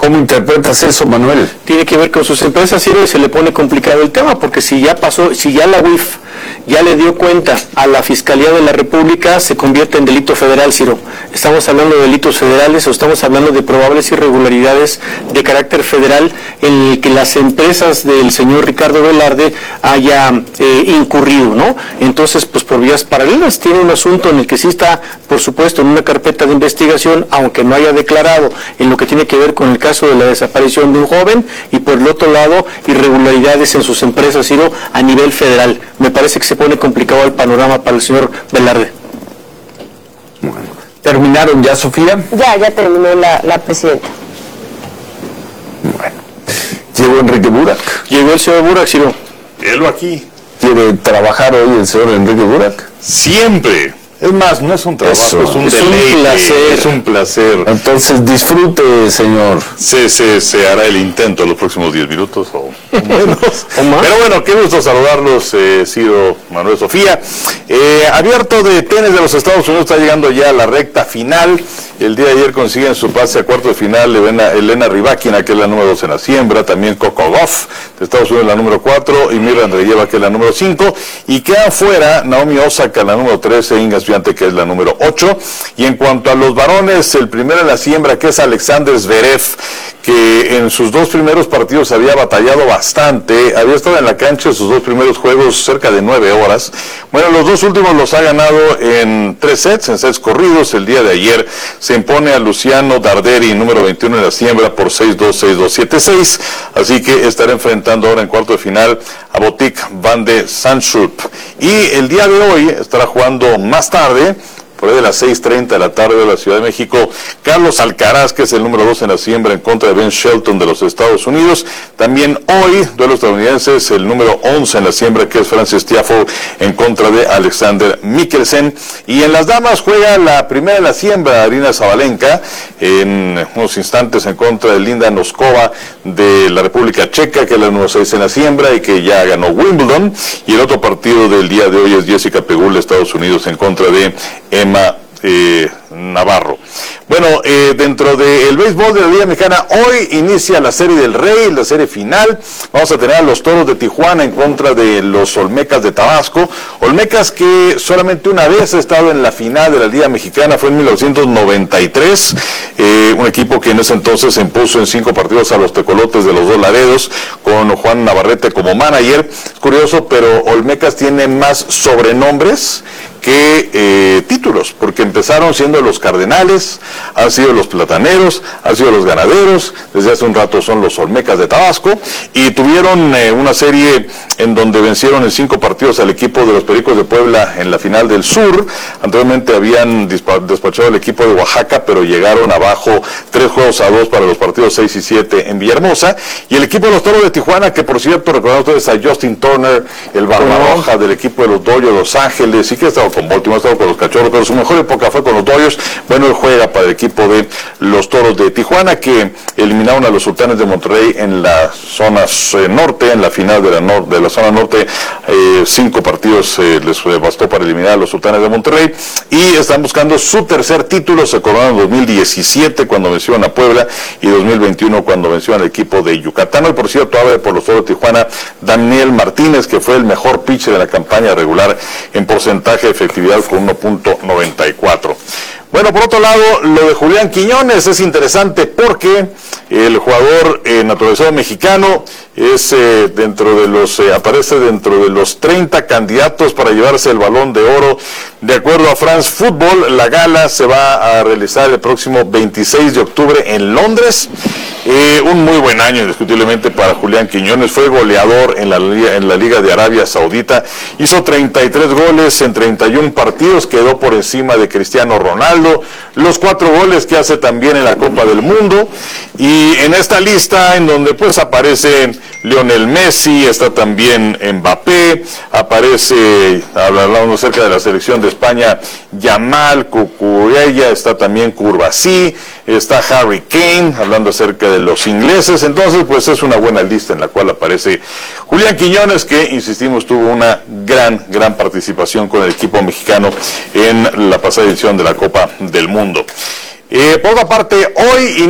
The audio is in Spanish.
¿Cómo interpretas eso, Manuel? Tiene que ver con sus empresas, Ciro, y se le pone complicado el tema, porque si ya la UIF ya le dio cuenta a la Fiscalía de la República, se convierte en delito federal, Ciro. Estamos hablando de delitos federales o estamos hablando de probables irregularidades de carácter federal en el que las empresas del señor Ricardo Velarde haya incurrido, ¿no? Entonces, pues por vías paralelas, tiene un asunto en el que sí está, por supuesto, en una carpeta de investigación, aunque no haya declarado en lo que tiene que ver con el caso de la desaparición de un joven, y por el otro lado, irregularidades en sus empresas, Ciro, a nivel federal. Me parece que se pone complicado el panorama para el señor Velarde. Bueno, ¿terminaron ya, Sofía? Ya terminó la presidenta. Bueno, llegó Enrique Burak. Llegó el señor Burak, Ciro. Velo aquí. ¿Quiere trabajar hoy el señor Enrique Burak? Siempre. Es más, no es un trabajo, Eso, es un es deleite, un placer. es un placer. Entonces disfrute, señor. Se hará el intento en los próximos 10 minutos o menos. ¿O más? Pero bueno, qué gusto saludarlos, Ciro, Manuel, Sofía. Abierto de tenis de los Estados Unidos está llegando ya a la recta final. El día de ayer consiguen su pase a cuarto de final Elena Rybakina, que es la número 2 en la siembra, también Coco Gauff de Estados Unidos, la número 4, y Mirra Andreeva, que es la número 5, y queda fuera Naomi Osaka, la número 13, Inga Swiatek, que es la número 8. Y en cuanto a los varones, el primero en la siembra, que es Alexander Zverev, que en sus dos primeros partidos había batallado bastante, había estado en la cancha en sus dos primeros juegos cerca de 9 horas. Bueno, los dos últimos los ha ganado en 3 sets, en sets corridos. El día de ayer se impone a Luciano Darderi, número 21 en la siembra, por 6-2, 6-2, 7-6. Así que estará enfrentando ahora en cuarto de final a Botic van de Zandschulp. Y el día de hoy estará jugando más tarde, por ahí de las 6:30 de la tarde de la Ciudad de México, Carlos Alcaraz, que es el número 2 en la siembra, en contra de Ben Shelton de los Estados Unidos. También hoy, duelo estadounidenses, el número 11 en la siembra, que es Frances Tiafoe, en contra de Alexander Mikkelsen. Y en las damas juega la primera de la siembra, Aryna Sabalenka, en unos instantes en contra de Linda Noskova de la República Checa, que es la número 6 en la siembra y que ya ganó Wimbledon. Y el otro partido del día de hoy es Jessica Pegul de Estados Unidos en contra de Emma Navarro. Bueno, dentro del béisbol de la Liga Mexicana, hoy inicia la Serie del Rey, la serie final. Vamos a tener a los Toros de Tijuana en contra de los Olmecas de Tabasco. Olmecas que solamente una vez ha estado en la final de la Liga Mexicana, fue en 1993. Un equipo que en ese entonces se impuso en 5 partidos a los Tecolotes de los Dos Laredos, con Juan Navarrete como manager. Es curioso, pero Olmecas tiene más sobrenombres que títulos, porque empezaron siendo los Cardenales, han sido los Plataneros, han sido los Ganaderos, desde hace un rato son los Olmecas de Tabasco, y tuvieron una serie en donde vencieron en 5 partidos al equipo de los Pericos de Puebla en la final del Sur. Anteriormente habían despachado al equipo de Oaxaca, pero llegaron abajo 3-2 para los partidos 6 y 7 en Villahermosa. Y el equipo de los Toros de Tijuana, que por cierto recordamos ustedes a Justin Turner, el Barbarroja del equipo de los Dodgers de Los Ángeles, y que ha estado con Baltimore, ha estado con los Cachorros, pero su mejor época fue con los Dodgers. Bueno, él juega para el equipo de los Toros de Tijuana, que eliminaron a los Sultanes de Monterrey en la zona norte, en la final de la zona norte. 5 partidos les bastó para eliminar a los Sultanes de Monterrey, y están buscando su tercer título. Se coronaron en 2017 cuando vencieron a Puebla, y 2021 cuando vencieron al equipo de Yucatán. Y por cierto, abre por los Toros de Tijuana Daniel Martínez, que fue el mejor pitcher de la campaña regular en porcentaje de efectividad con 1.94. Bueno, por otro lado, lo de Julián Quiñones es interesante porque el jugador naturalizado mexicano es aparece dentro de los 30 candidatos para llevarse el Balón de Oro. De acuerdo a France Football, la gala se va a realizar el próximo 26 de octubre en Londres. Un muy buen año, indiscutiblemente, para Julián Quiñones. Fue goleador en la Liga de Arabia Saudita. Hizo 33 goles en 31 partidos, quedó por encima de Cristiano Ronaldo. Los 4 goles que hace también en la Copa del Mundo. Y en esta lista, en donde pues aparece Lionel Messi, está también Mbappé, aparece, hablando acerca de la selección de España, Yamal, Cucurella, está también Curbasí, está Harry Kane, hablando acerca de los ingleses. Entonces pues es una buena lista en la cual aparece Julián Quiñones, que insistimos tuvo una gran participación con el equipo mexicano en la pasada edición de la Copa del Mundo. Por otra parte, hoy